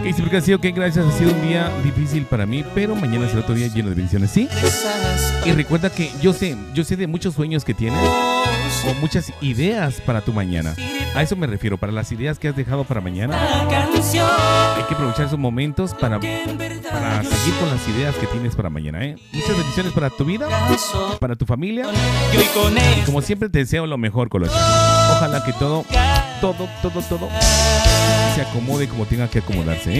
¿Qué explicación? Que gracias, ha sido un día difícil para mí, pero mañana será otro día lleno de bendiciones, ¿sí? Y recuerda que yo sé de muchos sueños que tienes o muchas ideas para tu mañana. A eso me refiero, para las ideas que has dejado para mañana. Hay que aprovechar esos momentos para seguir con las ideas que tienes para mañana, ¿eh? Muchas bendiciones para tu vida, para tu familia. Y como siempre te deseo lo mejor, Colocha. Ojalá que todo se acomode como tenga que acomodarse, ¿eh?